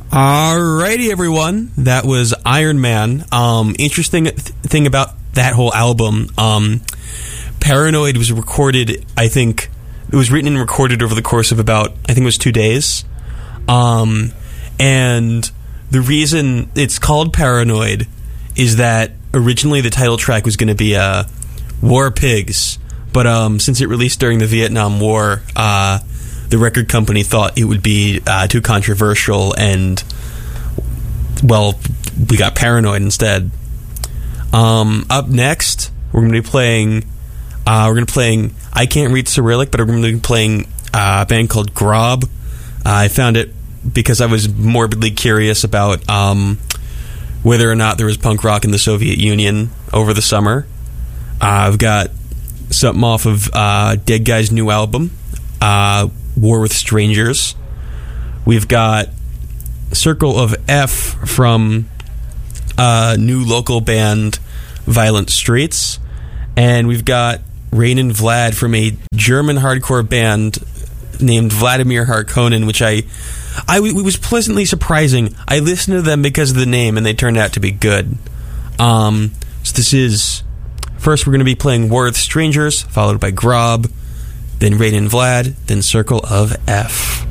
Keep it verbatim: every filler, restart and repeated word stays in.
Alrighty, everyone. That was Iron Man. Um, interesting th- thing about that whole album, um, Paranoid was recorded, I think, it was written and recorded over the course of about, I think it was two days. Um, and the reason it's called Paranoid is that originally the title track was going to be uh, War Pigs, but um, since it released during the Vietnam War, uh, the record company thought it would be uh, too controversial, and, well, we got Paranoid instead. Um, up next, we're going to be playing, uh, we're going to be playing, I can't read Cyrillic, but we're going to be playing uh, a band called Grob. Uh, I found it because I was morbidly curious about um, whether or not there was punk rock in the Soviet Union over the summer. Uh, I've got something off of uh, Dead Guy's new album, uh, War with Strangers. We've got Circle of F from uh, new local band Violent Streets, and we've got Rain and Vlad from a German hardcore band named Vladimir Harkonnen, which I, I it was pleasantly surprising. I listened to them because of the name, and they turned out to be good. Um, so this is, first we're going to be playing War with Strangers, followed by Grob, then Rain and Vlad, then Circle of F.